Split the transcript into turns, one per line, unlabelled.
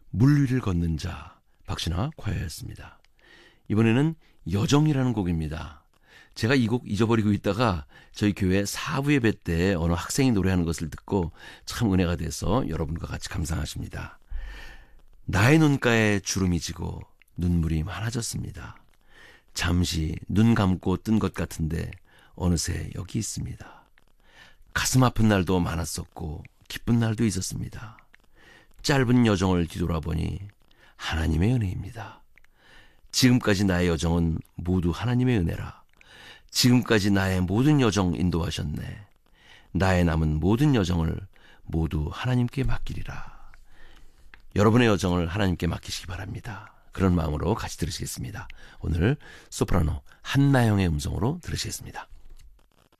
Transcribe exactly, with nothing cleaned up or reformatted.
물 위를 걷는 자, 박신화 콰이어였습니다. 이번에는 여정이라는 곡입니다. 제가 이 곡 잊어버리고 있다가 저희 교회 사부 예배 때 어느 학생이 노래하는 것을 듣고 참 은혜가 돼서 여러분과 같이 감상하십니다. 나의 눈가에 주름이 지고 눈물이 많아졌습니다. 잠시 눈 감고 뜬 것 같은데 어느새 여기 있습니다. 가슴 아픈 날도 많았었고 기쁜 날도 있었습니다. 짧은 여정을 뒤돌아보니 하나님의 은혜입니다. 지금까지 나의 여정은 모두 하나님의 은혜라. 지금까지 나의 모든 여정 인도하셨네. 나의 남은 모든 여정을 모두 하나님께 맡기리라. 여러분의 여정을 하나님께 맡기시기 바랍니다. 그런 마음으로 같이 들으시겠습니다. 오늘 소프라노 한나영의 음성으로 들으시겠습니다.